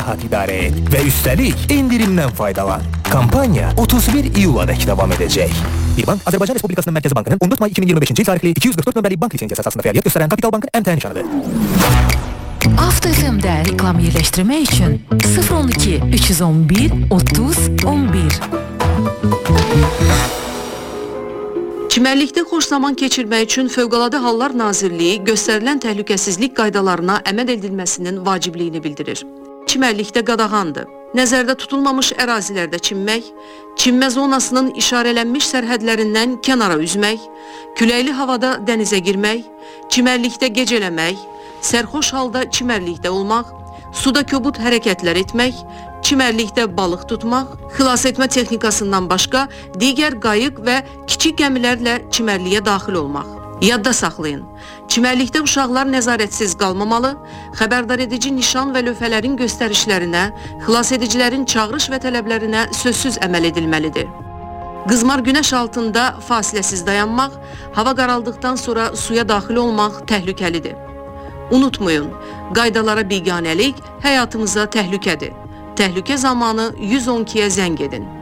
rahat idarə et və üstəlik endirimdən faydalan. Kampaniya 31 iyuladək davam edəcək. İBank Azərbaycan Respublikasının Mərkəzi Bankının 14 may 2025-ci il tarixli 244 nömrəli bank lisensiyası əsasında fəaliyyət göstərən Kapital Bankın əmtəh nişanıdır. Avto FM-də reklam yerləşdirmək üçün 012 311 30 11. Çimərlikdə xoş zaman keçirmək üçün Fövqəladə Hallar Nazirliyi göstərilən təhlükəsizlik qaydalarına əməl edilməsinin vacibliyini bildirir. Çimərlikdə qadağandır. Nəzərdə tutulmamış ərazilərdə çimmək, çimmə zonasının işarələnmiş sərhədlərindən kənara üzmək, küləkli havada dənizə girmək, çimərlikdə gecələmək, sərxoş halda çimərlikdə olmaq, suda kobud hərəkətlər etmək, çimərlikdə balıq tutmaq, xilas etmə texnikasından başqa digər qayıq və kiçik gəmilərlə çimərliyə daxil olmaq. Yadda saxlayın, çimərlikdə uşaqlar nəzarətsiz qalmamalı, xəbərdar edici nişan və lövhələrin göstərişlərinə, xilas edicilərin çağırış və tələblərinə sözsüz əməl edilməlidir. Qızmar günəş altında fasiləsiz dayanmaq, hava qaraldıqdan sonra suya daxil olmaq təhlükəlidir. Unutmayın, qaydalara biganəlik həyatımıza təhlükədir. Təhlükə zamanı 112-yə zəng edin.